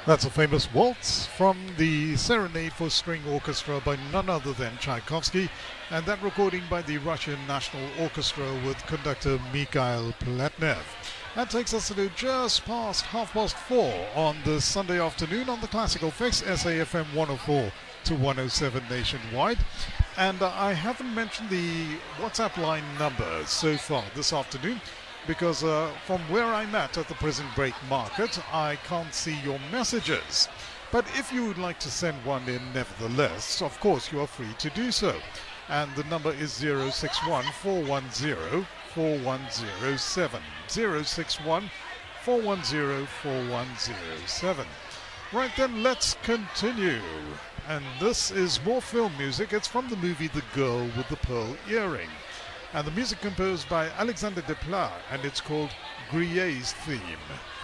That's a famous waltz from the Serenade for String Orchestra by none other than Tchaikovsky, and that recording by the Russian National Orchestra with conductor Mikhail Pletnev. That takes us to just past 4:30 on the Sunday afternoon on the Classical Fix, SAFM 104 to 107 nationwide. And I haven't mentioned the WhatsApp line number so far this afternoon, because from where I'm at the present break market, I can't see your messages. But if you would like to send one in nevertheless, of course you are free to do so. And the number is 061 410 4107. 061 410 4107. Right then, let's continue. And this is more film music. It's from the movie The Girl with the Pearl Earring. And the music composed by Alexander Desplat, and it's called Grier's Theme.